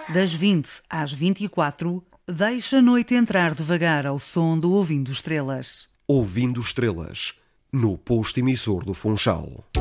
Das 20 às 24, deixa a noite entrar devagar ao som do Ouvindo Estrelas. Ouvindo Estrelas, no posto emissor do Funchal.